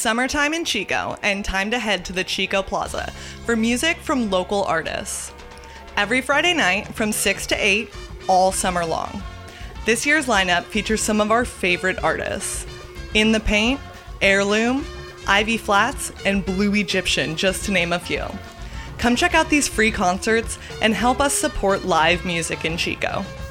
summertime in Chico and time to head to the Chico Plaza for music from local artists. Every Friday night from 6 to 8, all summer long. This year's lineup features some of our favorite artists. In the Paint, Heirloom, Ivy Flats, and Blue Egyptian, just to name a few. Come check out these free concerts and help us support live music in Chico.